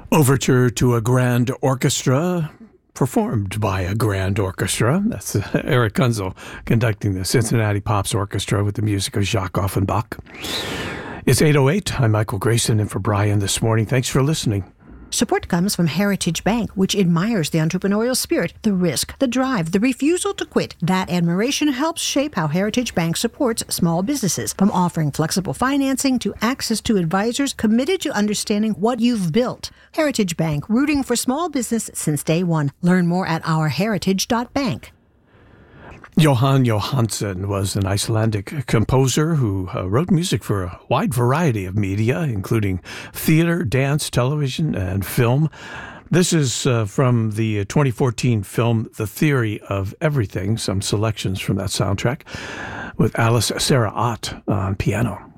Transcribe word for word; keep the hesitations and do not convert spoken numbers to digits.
Overture to a Grand Orchestra, performed by a grand orchestra. That's uh, Eric Kunzel conducting the Cincinnati Pops Orchestra with the music of Jacques Offenbach. It's eight oh eight. I'm Michael Grayson, and for Brian this morning, thanks for listening. Support comes from Heritage Bank, which admires the entrepreneurial spirit, the risk, the drive, the refusal to quit. That admiration helps shape how Heritage Bank supports small businesses, from offering flexible financing to access to advisors committed to understanding what you've built. Heritage Bank, rooting for small business since day one. Learn more at our heritage dot bank. Jóhann Jóhannsson was an Icelandic composer who uh, wrote music for a wide variety of media, including theater, dance, television, and film. This is uh, from the twenty fourteen film The Theory of Everything, some selections from that soundtrack, with Alice Sarah Ott on piano.